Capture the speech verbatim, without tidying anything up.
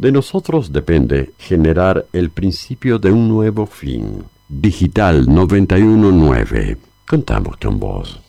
De nosotros depende generar el principio de un nuevo fin. Digital noventa y uno nueve. Contamos con vos.